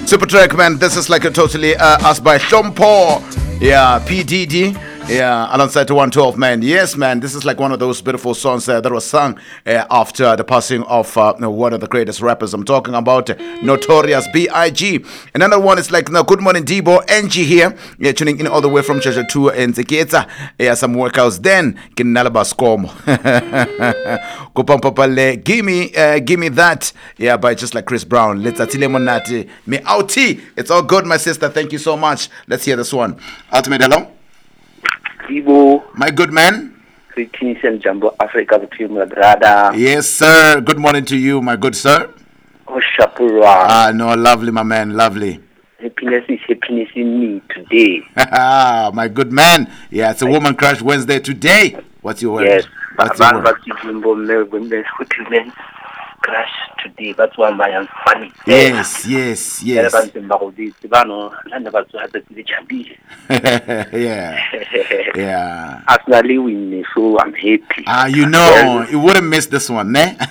Super track, man. This is like a totally us by Shompo. Yeah, PDD. Yeah, alongside the 112, man. Yes, man. This is like one of those beautiful songs that was sung after the passing of one of the greatest rappers. I'm talking about Notorious B.I.G. Another one is like, no, Good Morning Debo, Angie here. Yeah, tuning in all the way from Treasure 2 in Zeketa. Yeah, some workouts. Then, Kinalabascom. Kupampapale, gimme that. Yeah, by just like Chris Brown. Let's atile monati. Me outie. It's all good, my sister. Thank you so much. Let's hear this one. Ultimate, hello. Ibo. My good man. Greetings and Jumbo Africa to you, my brother. Yes, sir. Good morning to you, my good sir. Oh, Shapura. No, lovely, my man. Lovely. Happiness is happiness in me today. My good man. Yeah, it's a Woman Crush Wednesday today. What's your word? Yes. What's your word? Crush today. That's why I am funny. Yes. Yeah. Yeah. Actually, win, so I'm happy. You know, you wouldn't miss this one, ne? No.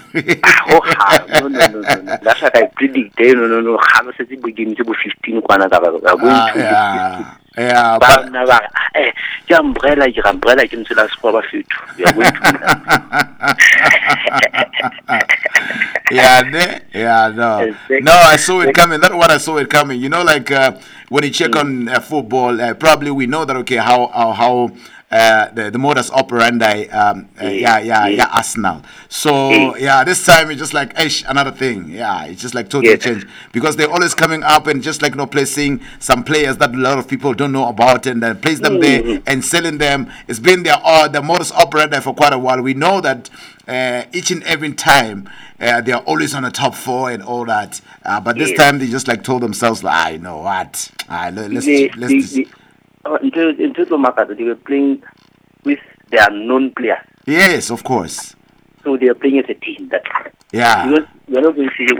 That's what I predict. No. I'm supposed to begin to 15. Yeah, but umbrella can tell us for a future. We are going to. No, I saw it coming. That's what I saw it coming. You know, like when you check on football, probably we know that how the modus operandi, Arsenal. So this time it's just like another thing. Yeah, it's just like totally changed because they're always coming up and just like placing some players that a lot of people don't know about and then place them there and selling them. It's been the modus operandi for quite a while. We know that each and every time they are always on the top 4 and all that. But this time they just like told themselves, like, you know what? Let's in total market, they were playing with their known players. Yes, of course. So they are playing as a team. That because we are not going to see